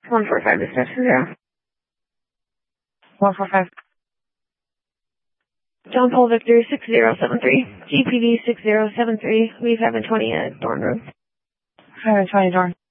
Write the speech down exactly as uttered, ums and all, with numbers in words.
one four five dispatch zero. one four five. John Paul Victor six zero seven three. G P D six zero seven three. We have a twenty at Dorn Road. five twenty Dorn.